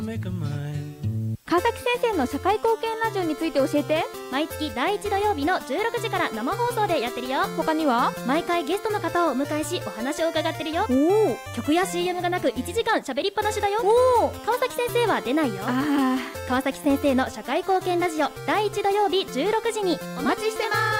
川崎先生の社会貢献ラジオについて教えて。 毎月第1土曜日の16時から生放送でやってるよ。 他には？ 毎回ゲストの方をお迎えしお話を伺ってるよ。曲や CM がなく1時間喋りっぱなしだよ。川崎先生は出ないよ。川崎先生の社会貢献ラジオ第1土曜日16時にお待ちしてます。